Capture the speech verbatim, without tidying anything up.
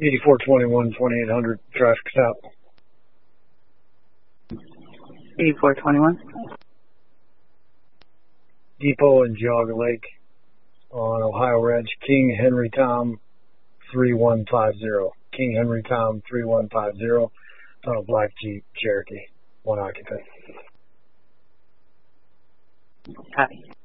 eighty-four twenty-one, twenty-eight hundred, traffic stop. eighty-four twenty-one. Depot in Geauga Lake on Ohio Ridge, King Henry Tom three one five zero. King Henry Tom three one five zero on a black Jeep Cherokee, one occupant. Copy.